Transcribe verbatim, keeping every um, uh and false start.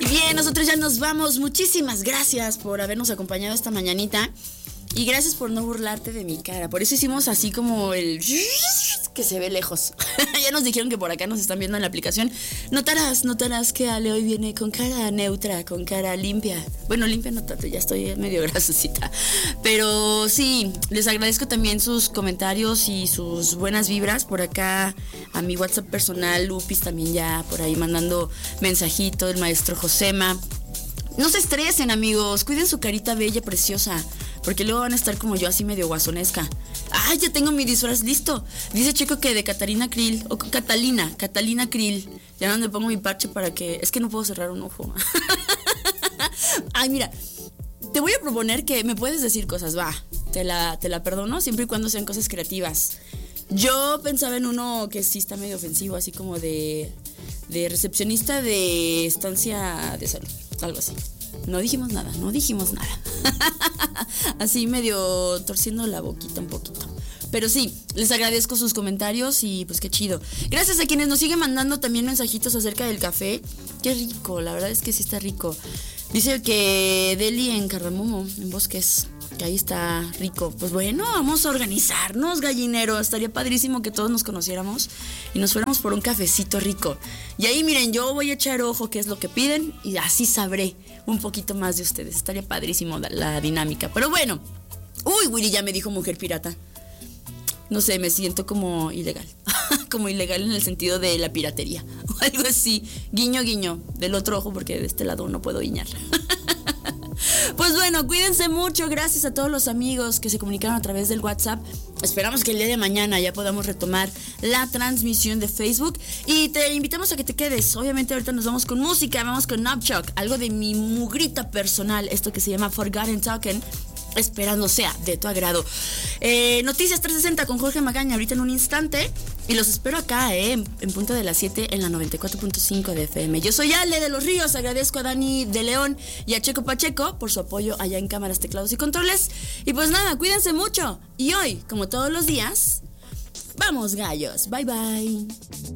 bien, nosotros ya nos vamos. Muchísimas gracias por habernos acompañado esta mañanita. Y gracias por no burlarte de mi cara. Por eso hicimos así como el que se ve lejos. Ya nos dijeron que por acá nos están viendo en la aplicación. Notarás, notarás que Ale hoy viene con cara neutra, con cara limpia. Bueno, limpia no tanto, ya estoy medio grasosita. Pero sí, les agradezco también sus comentarios y sus buenas vibras. Por acá a mi WhatsApp personal, Lupis también ya por ahí mandando mensajito, el maestro Josema. No se estresen, amigos, cuiden su carita bella, preciosa, porque luego van a estar como yo, así medio guasonesca. ¡Ay, ya tengo mi disfraz listo! Dice Checo que de Catalina Krill, o Catalina, Catalina Krill. Ya donde pongo mi parche para que... Es que no puedo cerrar un ojo. Ay, mira, te voy a proponer que me puedes decir cosas, va, te la, te la perdono, siempre y cuando sean cosas creativas. Yo pensaba en uno que sí está medio ofensivo, así como de... de recepcionista de estancia de salud, algo así. No dijimos nada, no dijimos nada. Así medio torciendo la boquita un poquito. Pero sí, les agradezco sus comentarios y pues qué chido. Gracias a quienes nos siguen mandando también mensajitos acerca del café. Qué rico, la verdad es que sí está rico. Dice que Deli en Cardamomo, en Bosques, que ahí está rico. Pues bueno, vamos a organizarnos, gallinero. Estaría padrísimo que todos nos conociéramos y nos fuéramos por un cafecito rico. Y ahí miren, yo voy a echar ojo qué es lo que piden y así sabré un poquito más de ustedes. Estaría padrísimo la, la dinámica. Pero bueno, uy, Willy ya me dijo mujer pirata. No sé, me siento como ilegal. Como ilegal en el sentido de la piratería o algo así. Guiño, guiño, del otro ojo porque de este lado no puedo guiñar. Pues bueno, cuídense mucho. Gracias a todos los amigos que se comunicaron a través del WhatsApp. Esperamos que el día de mañana ya podamos retomar la transmisión de Facebook. Y te invitamos a que te quedes. Obviamente ahorita nos vamos con música. Vamos con Upchuck, algo de mi mugrita personal. Esto que se llama Forgotten Token. Esperando sea de tu agrado. eh, Noticias trescientos sesenta con Jorge Magaña ahorita en un instante. Y los espero acá, eh, en punto de las siete en la noventa y cuatro punto cinco de F M. Yo soy Ale de los Ríos. Agradezco a Dani de León y a Checo Pacheco por su apoyo allá en cámaras, teclados y controles. Y pues nada, cuídense mucho. Y hoy, como todos los días, vamos gallos. Bye bye.